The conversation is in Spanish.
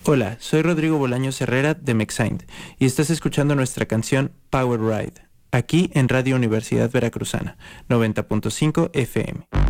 Hola, soy Rodrigo Bolaños Herrera de Mexaint y estás escuchando nuestra canción Power Ride, aquí en Radio Universidad Veracruzana, 90.5 FM.